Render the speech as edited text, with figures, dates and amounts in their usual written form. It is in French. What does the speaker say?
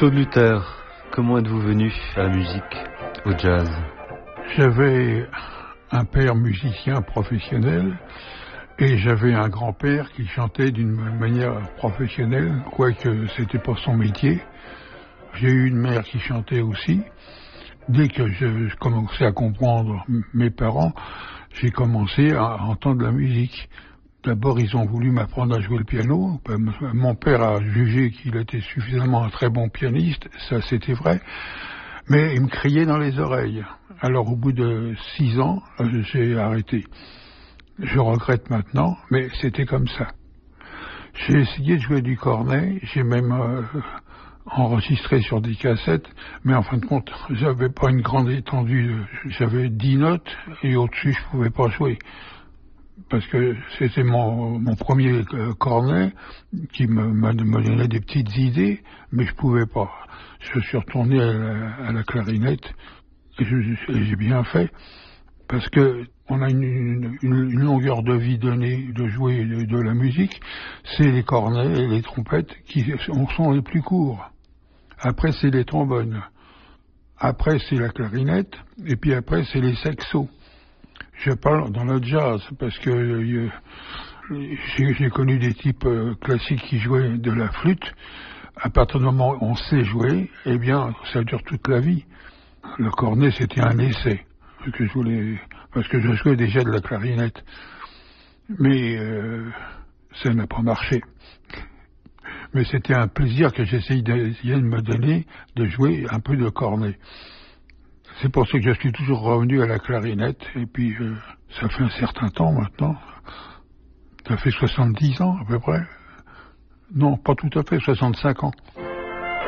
Claude Luther, comment êtes-vous venu à la musique, au jazz? J'avais un père musicien professionnel et j'avais un grand-père qui chantait d'une manière professionnelle, quoique c'était pas son métier. J'ai eu une mère qui chantait aussi. Dès que je commençais à comprendre mes parents, j'ai commencé à entendre la musique. D'abord, ils ont voulu m'apprendre à jouer le piano. Mon père a jugé qu'il était suffisamment un très bon pianiste, ça c'était vrai, mais il me criait dans les oreilles. Alors au bout de 6 ans, j'ai arrêté. Je regrette maintenant, mais c'était comme ça. J'ai essayé de jouer du cornet, j'ai même enregistré sur des cassettes, mais en fin de compte, j'avais pas une grande étendue. J'avais 10 notes et au-dessus, je pouvais pas jouer. Parce que c'était mon premier cornet qui me donnait des petites idées, mais je pouvais pas. Je suis retourné à la clarinette et j'ai bien fait, parce que on a une longueur de vie donnée de jouer de la musique. C'est les cornets et les trompettes qui sont les plus courts. Après, c'est les trombones. Après, c'est la clarinette. Et puis après, c'est les saxos. Je parle dans le jazz parce que j'ai connu des types classiques qui jouaient de la flûte. À partir du moment où on sait jouer, eh bien, ça dure toute la vie. Le cornet, c'était un essai parce que je jouais déjà de la clarinette. Mais ça n'a pas marché. Mais c'était un plaisir que j'essayais de me donner de jouer un peu de cornet. C'est pour ça que je suis toujours revenu à la clarinette, et puis ça fait un certain temps maintenant. Ça fait 70 ans à peu près. Non, pas tout à fait, 65 ans.